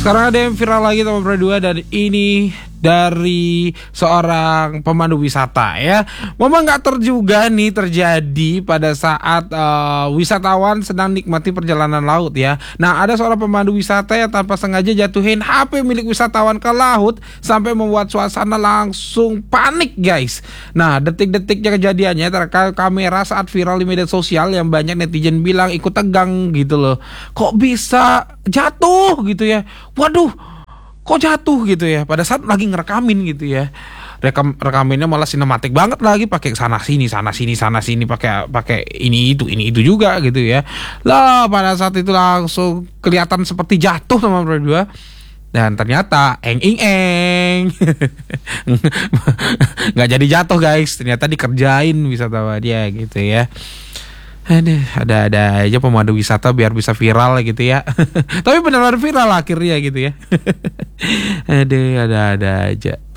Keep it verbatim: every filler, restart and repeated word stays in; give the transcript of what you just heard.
Sekarang ada yang viral lagi teman berdua, dan ini dari seorang pemandu wisata ya. Memang nggak terduga nih terjadi pada saat uh, wisatawan sedang nikmati perjalanan laut ya. Nah, ada seorang pemandu wisata yang tanpa sengaja jatuhin H P milik wisatawan ke laut sampai membuat suasana langsung panik guys. Nah, detik-detiknya kejadiannya terekam kamera saat viral di media sosial yang banyak netizen bilang ikut tegang gitu loh. Kok bisa jatuh gitu ya? Waduh, kok jatuh gitu ya pada saat lagi ngerekamin gitu ya. Rekam rekaminnya malah sinematik banget lagi, pakai sana sini sana sini sana sini, pakai pakai ini itu ini itu juga gitu ya. Lah pada saat itu langsung kelihatan seperti jatuh teman berdua. Dan ternyata eng ing eng nggak jadi jatuh guys, ternyata dikerjain wisatawan dia gitu ya. Aduh, ada-ada aja pemandu wisata biar bisa viral gitu ya. Tapi benar-benar viral akhirnya gitu ya. Aduh, ada-ada aja.